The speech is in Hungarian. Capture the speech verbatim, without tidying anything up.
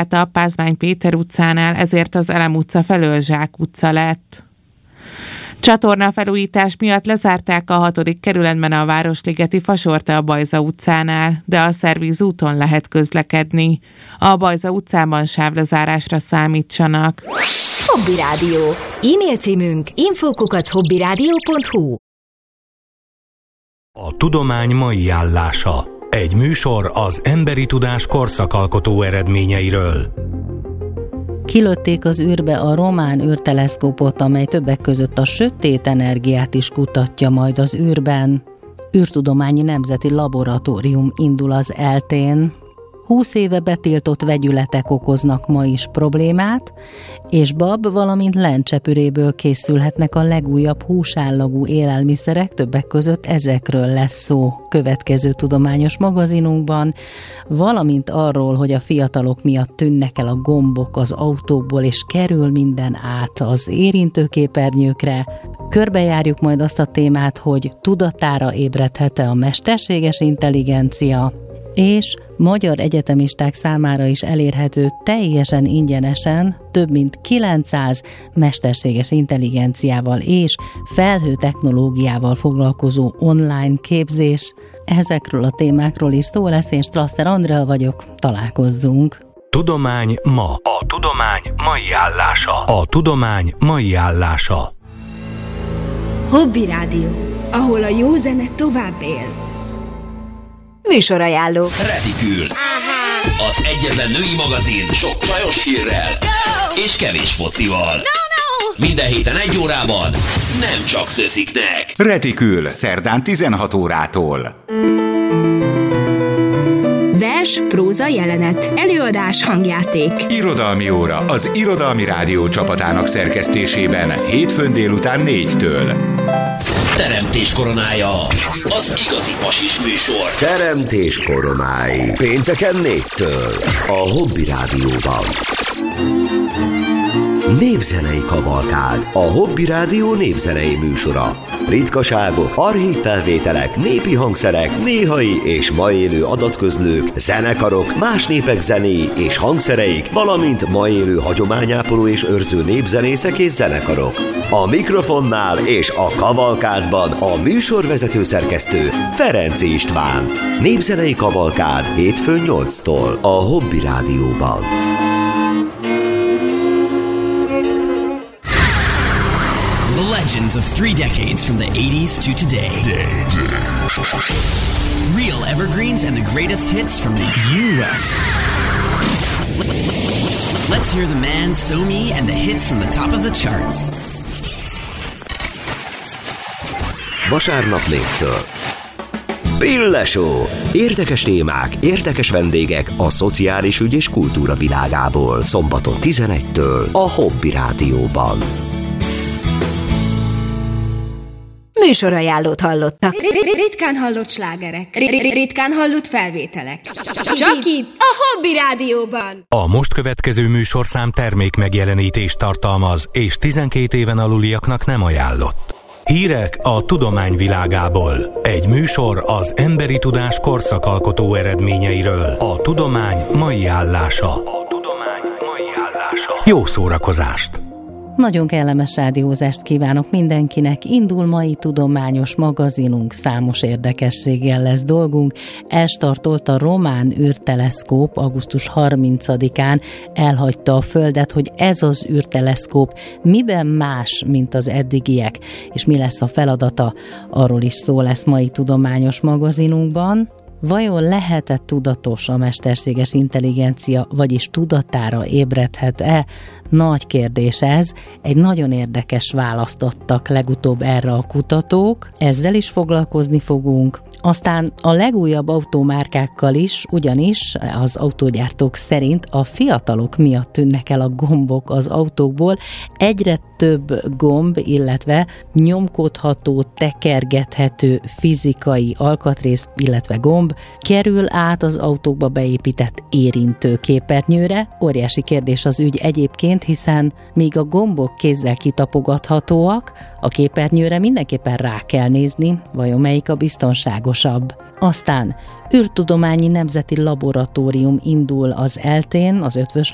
át a Pázmány Péter utcánál, ezért az Elem utca felől Zsák utca lett. Csatorna felújítás miatt lezárták a hatodik kerületben a Városligeti Fasorta a Bajza utcánál, de a Szervíz úton lehet közlekedni. A Bajza utcában sávlezárásra számítsanak. Hobby Rádió. E-mail címünk info kukac hobbyradio pont hu. A tudomány mai állása. Egy műsor az emberi tudás korszakalkotó eredményeiről. Kilőtték az űrbe a román űrteleszkópot, amely többek között a sötét energiát is kutatja majd az űrben. űrtudományi nemzeti laboratórium indul az eltén. Húsz éve betiltott vegyületek okoznak ma is problémát, és bab, valamint lencsepüréből készülhetnek a legújabb húsállagú élelmiszerek, többek között ezekről lesz szó következő tudományos magazinunkban, valamint arról, hogy a fiatalok miatt tűnnek el a gombok az autókból, és kerül minden át az érintőképernyőkre. Körbejárjuk majd azt a témát, hogy tudatára ébredhet-e a mesterséges intelligencia, és magyar egyetemisták számára is elérhető teljesen ingyenesen több mint kilencszáz mesterséges intelligenciával és felhőtechnológiával foglalkozó online képzés. Ezekről a témákról is szó lesz, én Strasser Andrea vagyok, találkozzunk. Tudomány ma. A tudomány mai állása. A tudomány mai állása. Hobby Rádió, ahol a jó zene tovább él. Műsorajánló. Retikül. Az egyetlen női magazin sok csajos hírrel és kevés focival. No, no. Minden héten egy órában, nem csak szösziknek. Retikül, szerdán tizenhat órától. Vers, próza, jelenet, előadás, hangjáték. Irodalmi óra az Irodalmi Rádió csapatának szerkesztésében hétfőn délután négytől. Teremtés koronája, az igazi pasis műsor. Teremtés koronái, pénteken négytől a Hobby Rádióban. Népzenei kavalkád, a Hobby Rádió népzenei műsora. Ritkaságok, archív felvételek, népi hangszerek, néhai és ma élő adatközlők, zenekarok, más népek zenéi és hangszereik, valamint ma élő hagyományápoló és őrző népzenészek és zenekarok. A mikrofonnál és a kavalkádban a műsorvezető szerkesztő Ferenczy István. Népzenei kavalkád hétfőn nyolctól a Hobby Rádióban. The legends of three decades from the eighties to today. Real evergreens and the greatest hits from the U S Let's hear the man, So-Me, and the hits from the top of the charts. Vasárnap négytől. Pille Show. Érdekes témák, érdekes vendégek a szociális ügy és kultúra világából. Szombaton tizenegytől a Hobby Rádióban. Műsorajánlót hallottak. Ritkán hallott slágerek, ritkán hallott felvételek. Csak itt, a Hobby Rádióban. A most következő műsorszám termék megjelenítést tartalmaz, és tizenkét éven aluliaknak nem ajánlott. Hírek a tudomány világából. Egy műsor az emberi tudás korszakalkotó eredményeiről. A tudomány mai állása. A tudomány mai állása. Jó szórakozást! Nagyon kellemes rádiózást kívánok mindenkinek. Indul mai tudományos magazinunk, számos érdekességgel lesz dolgunk. Elstartolt a román űrteleszkóp, augusztus harmincadikán elhagyta a Földet, hogy ez az űrteleszkóp miben más, mint az eddigiek, és mi lesz a feladata, arról is szó lesz mai tudományos magazinunkban. Vajon lehet-e tudatos a mesterséges intelligencia, vagyis tudatára ébredhet-e? Nagy kérdés ez. Egy nagyon érdekes választ adtak legutóbb erre a kutatók. Ezzel is foglalkozni fogunk. Aztán a legújabb autómárkákkal is, ugyanis az autógyártók szerint a fiatalok miatt tűnnek el a gombok az autókból. Egyre több gomb, illetve nyomkodható, tekergethető fizikai alkatrész, illetve gomb kerül át az autókba beépített érintőképernyőre. Óriási kérdés az ügy egyébként, hiszen míg a gombok kézzel kitapogathatóak, a képernyőre mindenképpen rá kell nézni, vajon melyik a biztonságosabb. Aztán űrtudományi nemzeti laboratórium indul az eltén, az Ötvös